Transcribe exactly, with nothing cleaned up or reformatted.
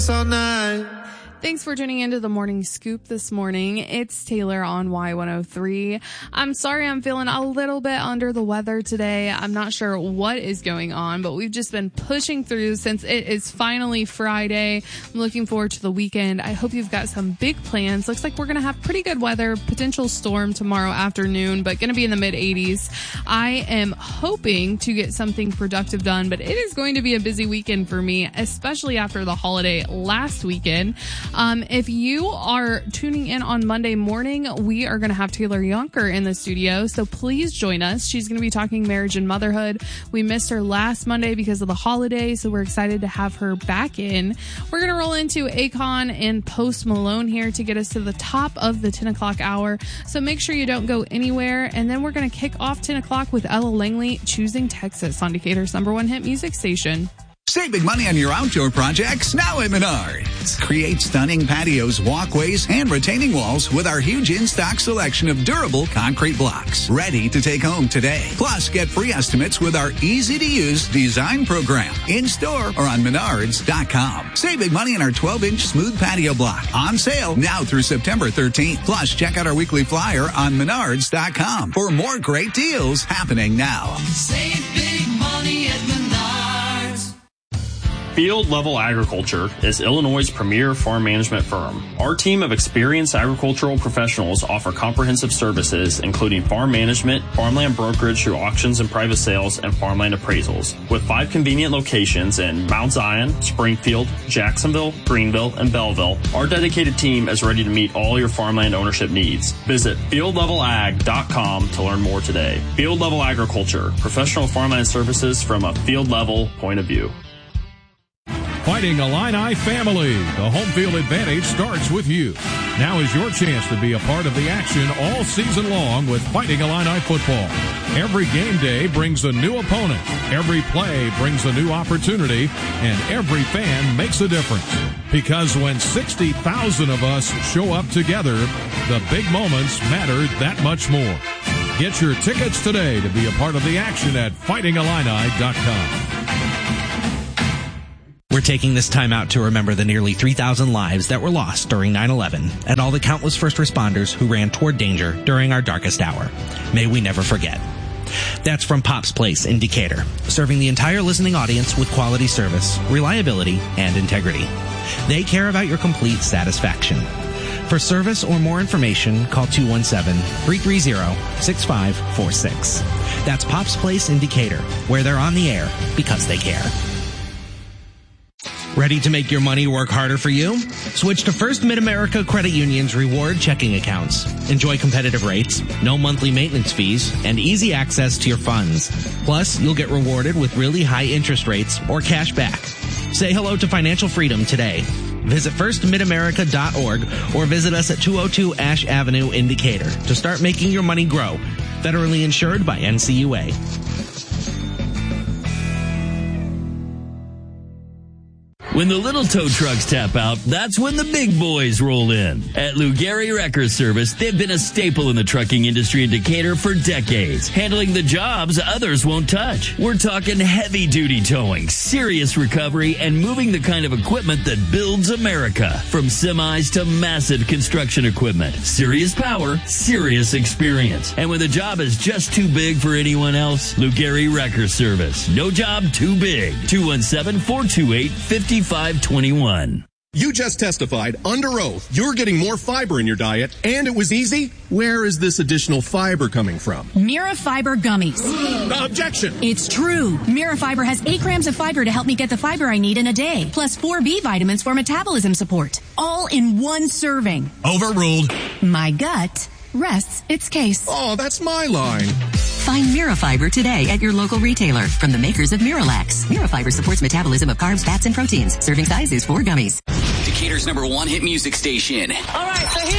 all night. Thanks for tuning into the Morning Scoop this morning. It's Taylor on Y one oh three. I'm sorry I'm feeling a little bit under the weather today. I'm not sure what is going on, but we've just been pushing through since it is finally Friday. I'm looking forward to the weekend. I hope you've got some big plans. Looks like we're going to have pretty good weather, potential storm tomorrow afternoon, but going to be in the mid eighties. I am hoping to get something productive done, but it is going to be a busy weekend for me, especially after the holiday last weekend. Um, if you are tuning in on Monday morning, we are going to have Taylor Yonker in the studio, so please join us. She's going to be talking marriage and motherhood. We missed her last Monday because of the holiday, so we're excited to have her back in. We're going to roll into Akon and Post Malone here to get us to the top of the ten o'clock hour, so make sure you don't go anywhere. And then we're going to kick off ten o'clock with Ella Langley, Choosing Texas, on Decatur's number one hit music station. Save big money on your outdoor projects now at Menards. Create stunning patios, walkways, and retaining walls with our huge in-stock selection of durable concrete blocks. Ready to take home today. Plus, get free estimates with our easy-to-use design program. In-store or on menards dot com. Save big money on our twelve-inch smooth patio block. On sale now through September thirteenth. Plus, check out our weekly flyer on menards dot com for more great deals happening now. Save big money at Menards. Field Level Agriculture is Illinois' premier farm management firm. Our team of experienced agricultural professionals offer comprehensive services, including farm management, farmland brokerage through auctions and private sales, and farmland appraisals. With five convenient locations in Mount Zion, Springfield, Jacksonville, Greenville, and Belleville, our dedicated team is ready to meet all your farmland ownership needs. Visit field level ag dot com to learn more today. Field Level Agriculture, professional farmland services from a field level point of view. Fighting Illini family. The home field advantage starts with you. Now is your chance to be a part of the action all season long with Fighting Illini football. Every game day brings a new opponent. Every play brings a new opportunity. And every fan makes a difference. Because when sixty thousand of us show up together, the big moments matter that much more. Get your tickets today to be a part of the action at fighting illini dot com. We're taking this time out to remember the nearly three thousand lives that were lost during nine eleven and all the countless first responders who ran toward danger during our darkest hour. May we never forget. That's from Pop's Place in Decatur, serving the entire listening audience with quality service, reliability, and integrity. They care about your complete satisfaction. For service or more information, call two one seven, three three zero, six five four six. That's Pop's Place in Decatur, where they're on the air because they care. Ready to make your money work harder for you? Switch to First Mid-America Credit Union's reward checking accounts. Enjoy competitive rates, no monthly maintenance fees, and easy access to your funds. Plus, you'll get rewarded with really high interest rates or cash back. Say hello to financial freedom today. Visit first mid america dot org or visit us at two oh two Ash Avenue in Decatur to start making your money grow. Federally insured by N C U A. When the little tow trucks tap out, that's when the big boys roll in. At Lou Gehry Wrecker Service, they've been a staple in the trucking industry in Decatur for decades, handling the jobs others won't touch. We're talking heavy-duty towing, serious recovery, and moving the kind of equipment that builds America. From semis to massive construction equipment. Serious power, serious experience. And when the job is just too big for anyone else, Lou Gehry Wrecker Service. No job too big. two one seven, four two eight, five five two one. You just testified under oath you're getting more fiber in your diet, and it was easy? Where is this additional fiber coming from? Mirafiber gummies. Objection! It's true. Mirafiber has eight grams of fiber to help me get the fiber I need in a day, plus four B vitamins for metabolism support, all in one serving. Overruled. My gut rests its case. Oh, that's my line. Find Mirafiber today at your local retailer from the makers of Miralax. Mirafiber supports metabolism of carbs, fats, and proteins. Serving size is four gummies. Decatur's number one hit music station. All right, so here's